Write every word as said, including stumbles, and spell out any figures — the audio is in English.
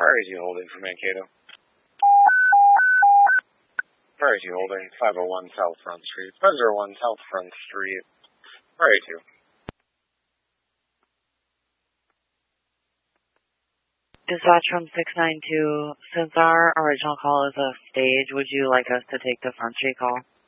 Priority holding for Mankato. Priority holding, five oh one South Front Street. five oh one South Front Street. Priority two. Dispatch from six nine two, since our original call is a stage, would you like us to take the Front Street call?